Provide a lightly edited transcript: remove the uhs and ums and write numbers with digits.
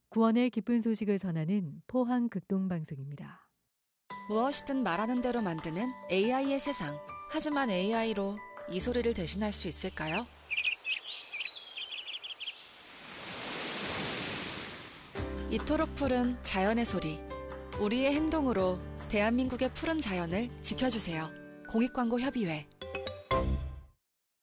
구원의 기쁜 소식을 전하는 포항 극동방송입니다. 무엇이든 말하는 대로 만드는 AI의 세상. 하지만 AI로 이 소리를 대신할 수 있을까요? 이토록 푸른 자연의 소리. 우리의 행동으로 대한민국의 푸른 자연을 지켜주세요. 공익광고협의회